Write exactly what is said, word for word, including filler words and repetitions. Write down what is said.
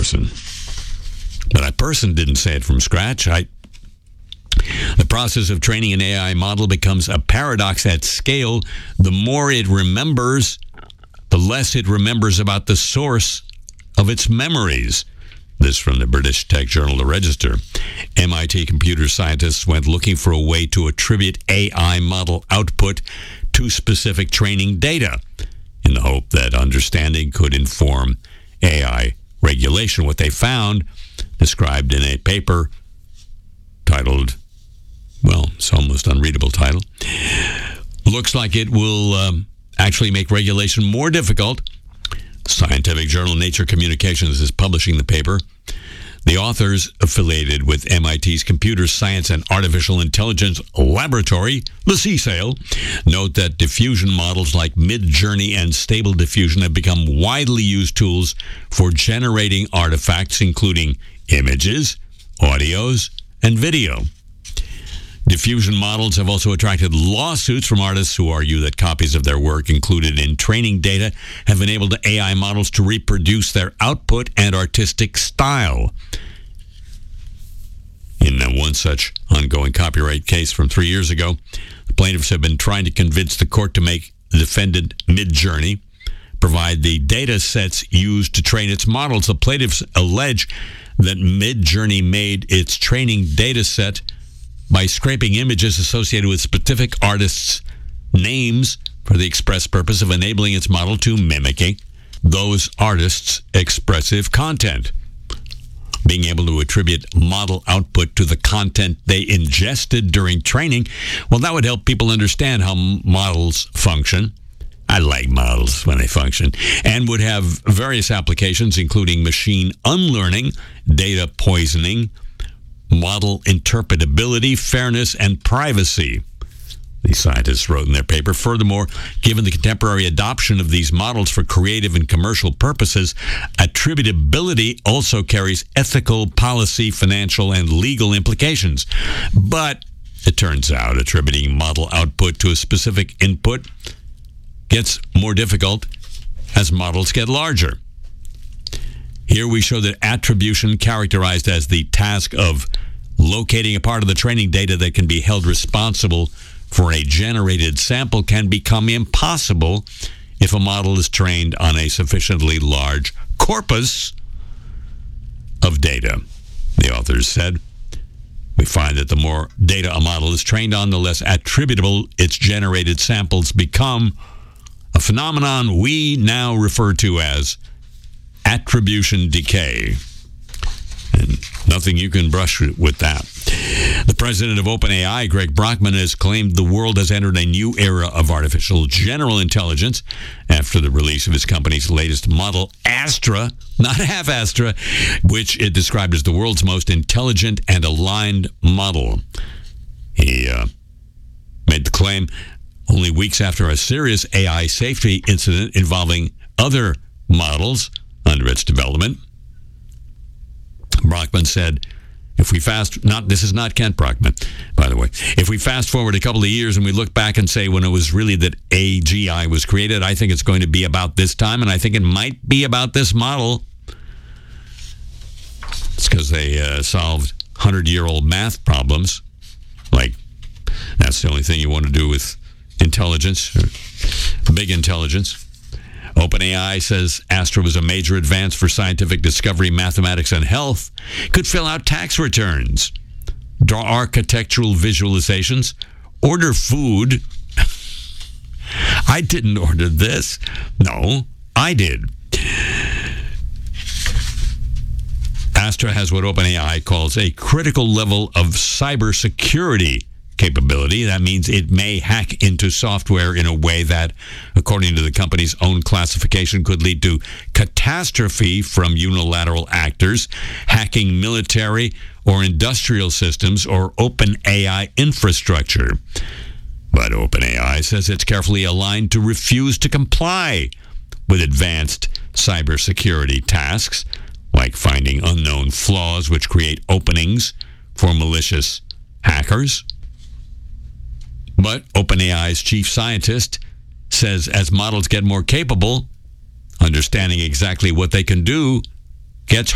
person. But that person didn't say it from scratch. I, the process of training an A I model becomes a paradox at scale. The more it remembers, the less it remembers about the source of its memories. This from the British tech journal The Register. M I T computer scientists went looking for a way to attribute A I model output to specific training data in the hope that understanding could inform A I regulation. What they found, described in a paper titled, well, it's almost unreadable title, looks like it will um, actually make regulation more difficult. Scientific journal Nature Communications is publishing the paper. The authors, affiliated with M I T's Computer Science and Artificial Intelligence Laboratory, the C S A L, note that diffusion models like Midjourney and Stable Diffusion have become widely used tools for generating artifacts, including images, audios, and video. Diffusion models have also attracted lawsuits from artists who argue that copies of their work included in training data have enabled A I models to reproduce their output and artistic style. In one such ongoing copyright case from three years ago, the plaintiffs have been trying to convince the court to make the defendant Midjourney provide the data sets used to train its models. The plaintiffs allege that Midjourney made its training data set by scraping images associated with specific artists' names for the express purpose of enabling its model to mimicking those artists' expressive content. Being able to attribute model output to the content they ingested during training, well, that would help people understand how models function. I like models when they function, and would have various applications, including machine unlearning, data poisoning, model interpretability, fairness, and privacy. The scientists wrote in their paper, furthermore, given the contemporary adoption of these models for creative and commercial purposes, attributability also carries ethical, policy, financial, and legal implications. But it turns out attributing model output to a specific input gets more difficult as models get larger. Here we show that attribution, characterized as the task of locating a part of the training data that can be held responsible for a generated sample, can become impossible if a model is trained on a sufficiently large corpus of data. The authors said, we find that the more data a model is trained on, the less attributable its generated samples become, a phenomenon we now refer to as attribution decay. And nothing you can brush with that. The president of OpenAI, Greg Brockman, has claimed the world has entered a new era of artificial general intelligence after the release of his company's latest model, Astra, not half Astra, which it described as the world's most intelligent and aligned model. He uh, made the claim only weeks after a serious A I safety incident involving other models under its development. Brockman said, if we fast, not this is not Kent Brockman, by the way. If we fast forward a couple of years and we look back and say when it was really that A G I was created, I think it's going to be about this time, and I think it might be about this model. It's because they uh, solved hundred-year-old math problems. Like, that's the only thing you want to do with intelligence, or big intelligence. OpenAI says Astra was a major advance for scientific discovery, mathematics, and health. Could fill out tax returns, draw architectural visualizations, order food. I didn't order this. No, I did. Astra has what OpenAI calls a critical level of cybersecurity capability. That means it may hack into software in a way that, according to the company's own classification, could lead to catastrophe from unilateral actors, hacking military or industrial systems or OpenAI infrastructure. But OpenAI says it's carefully aligned to refuse to comply with advanced cybersecurity tasks, like finding unknown flaws which create openings for malicious hackers. But OpenAI's chief scientist says as models get more capable, understanding exactly what they can do gets